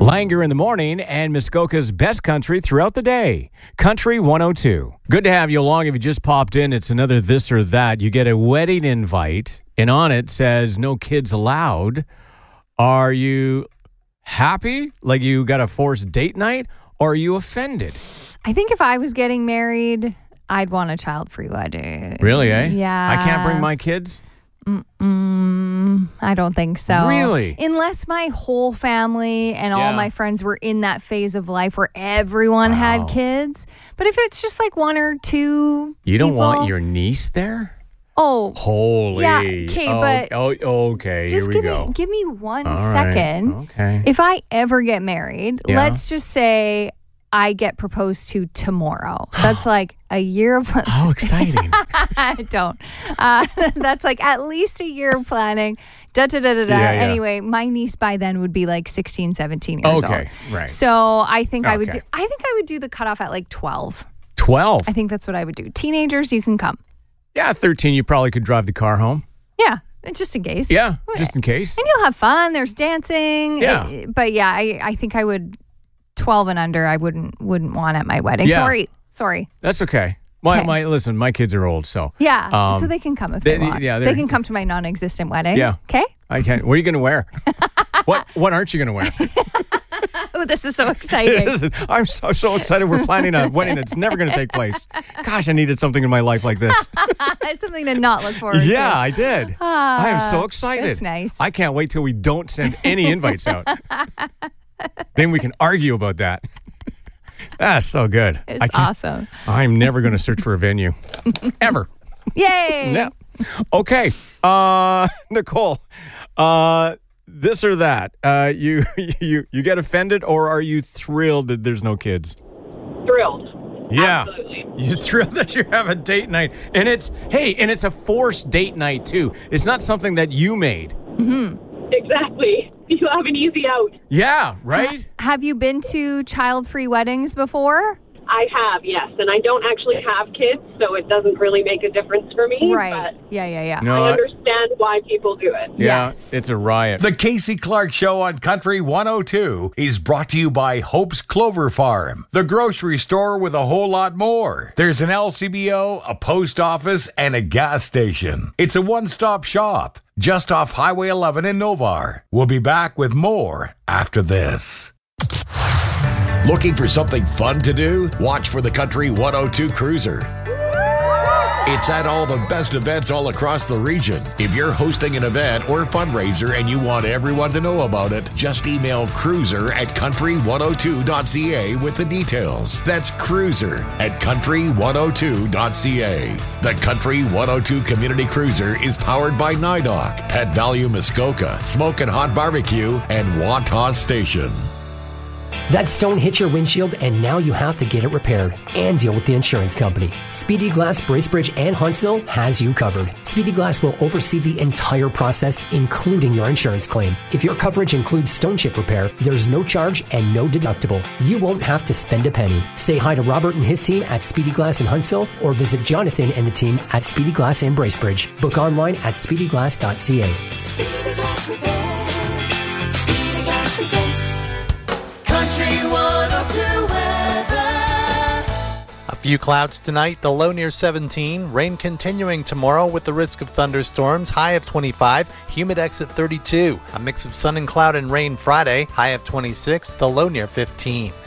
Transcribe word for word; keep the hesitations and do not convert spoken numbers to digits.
Langer in the morning and Muskoka's best country throughout the day. Country one oh two. Good to have you along. If you just popped in, it's another this or that. You get a wedding invite, and on it says no kids allowed. Are you happy? Like you got a forced date night? Or are you offended? I think if I was getting married, I'd want a child-free wedding. Really, eh? Yeah. I can't bring my kids? Mm-mm, I don't think so. Really? Unless my whole family and Yeah. all my friends were in that phase of life where everyone Wow. had kids. But if it's just like one or two You don't people, want your niece there? Oh, Holy. Yeah, okay, oh, but Oh, okay, just here we give go. me give me one All right, second. Okay. If I ever get married, Yeah. let's just say I get proposed to tomorrow. That's like a year of How exciting. don't. Uh, that's like at least a year of planning. Da, da, da, da, da. Yeah, yeah. Anyway, my niece by then would be like sixteen, seventeen years old. Okay, right. So I think I would Okay. do I think I would do the cutoff at like twelve. twelve? I think that's what I would do. Teenagers, you can come. Yeah, thirteen, you probably could drive the car home. Yeah, just in case. Yeah, just in case. And you'll have fun. There's dancing. Yeah. Uh, But yeah, I, I think I would twelve and under I wouldn't wouldn't want at my wedding. Yeah. Sorry. Sorry. That's okay. My, Okay. my listen, my kids are old, so Yeah. Um, so they can come if they, they- want. yeah, they they're- can come to my non-existent wedding. Yeah. Okay? I can't. What are you going to wear? what What aren't you going to wear? Oh, this is so exciting. Listen, I'm so so excited. We're planning a wedding that's never going to take place. Gosh, I needed something in my life like this. Something to not look forward to. Yeah, I did. I am so Ah, excited. that's nice. I can't wait till we don't send any invites out. Then we can argue about that. That's so good. It's I can't, awesome. I'm never going to search for a venue. Ever. Yay. Yeah. Okay. Uh, Nicole, uh, this or that, uh, you, you, you get offended, or are you thrilled that there's no kids? Thrilled. Yeah. Absolutely. You're thrilled that you have a date night. And it's, hey, and it's a forced date night, too. It's not something that you made. Mm-hmm. Exactly. You have an easy out. Yeah, right? Have you been to child-free weddings before? I have, yes. And I don't actually have kids, so it doesn't really make a difference for me. Right. But Yeah, yeah, yeah. No, I I- understand why people do it. Yeah, Yes. it's a riot. The Casey Clark Show on Country one oh two is brought to you by Hope's Clover Farm, the grocery store with a whole lot more. There's an L C B O, a post office, and a gas station. It's a one-stop shop just off Highway eleven in Novar. We'll be back with more after this. Looking for something fun to do? Watch for the Country one oh two Cruiser. It's at all the best events all across the region. If you're hosting an event or fundraiser and you want everyone to know about it, just email cruiser at country one oh two dot c a with the details. That's cruiser at country one oh two dot c a. The Country one oh two Community Cruiser is powered by NIDOC, Pet Value Muskoka, Smokin' Hot Barbecue, and Wantaw Station. That stone hit your windshield and now you have to get it repaired and deal with the insurance company. Speedy Glass, Bracebridge, and Huntsville has you covered. Speedy Glass will oversee the entire process, including your insurance claim. If your coverage includes stone chip repair, there's no charge and no deductible. You won't have to spend a penny. Say hi to Robert and his team at Speedy Glass in Huntsville or visit Jonathan and the team at Speedy Glass in Bracebridge. Book online at speedy glass dot c a. Speedy Glass Repair. Speedy Glass Repair. Country one oh two weather. A few clouds tonight, the low near seventeen. Rain continuing tomorrow with the risk of thunderstorms, high of twenty-five. Humidex at thirty-two. A mix of sun and cloud and rain Friday, high of twenty-six, the low near fifteen.